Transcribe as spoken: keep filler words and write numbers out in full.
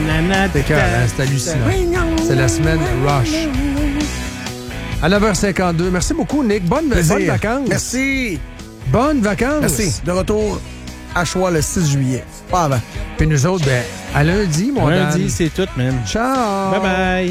C'est cœur, hein, c'est hallucinant. C'est la semaine Rush. À neuf heures cinquante-deux. Merci beaucoup, Nick. Bonne, bonnes vacances. Merci. Bonnes vacances. Merci. De retour à Choix le six juillet. Pas avant. Puis nous autres, ben, à lundi, mon Lundi, Dan. c'est tout, man. Ciao. Bye-bye.